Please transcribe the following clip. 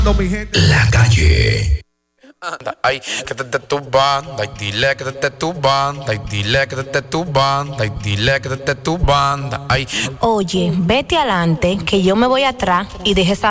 mi gente. La calle. Anda, ay, que te tu banda, y dile que te tu banda, y dile que te tu banda, y dile que te tu banda, ay. Oye, vete adelante, que yo me voy atrás y deje esa